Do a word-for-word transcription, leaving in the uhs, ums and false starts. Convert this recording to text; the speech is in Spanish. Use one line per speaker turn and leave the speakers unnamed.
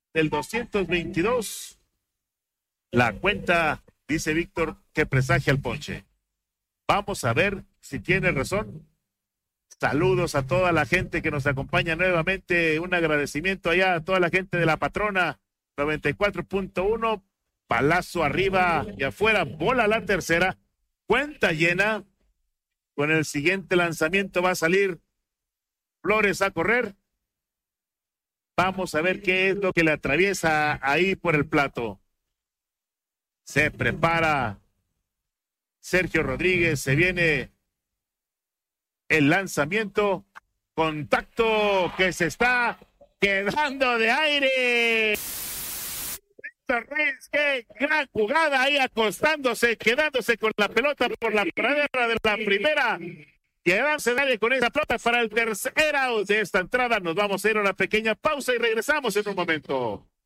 del doscientos veintidós. La cuenta, dice Víctor, que presagia el ponche. Vamos a ver si tiene razón. Saludos a toda la gente que nos acompaña nuevamente. Un agradecimiento allá a toda la gente de la patrona noventa y cuatro punto uno. Palazo arriba y afuera. Bola la tercera. Cuenta llena. Con el siguiente lanzamiento va a salir Flores a correr. Vamos a ver qué es lo que le atraviesa ahí por el plato. Se prepara Sergio Rodríguez. Se viene el lanzamiento. Contacto que se está quedando de aire. Ruiz, qué gran jugada ahí acostándose, quedándose con la pelota por la pradera de la primera. Quedarse de aire con esa pelota para el tercer out de esta entrada. Nos vamos a ir a una pequeña pausa y regresamos en un momento.